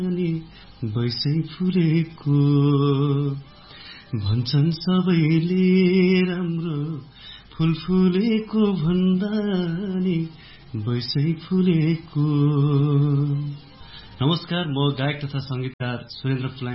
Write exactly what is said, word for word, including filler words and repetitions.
नि बैसै फुलेको भन्छन् सबैले राम्रो फुल फुलेको भन्दा नि बैसै फुलेको। नमस्कार, म गायक तथा संगीतकार सुरेन्द्र फुलाङ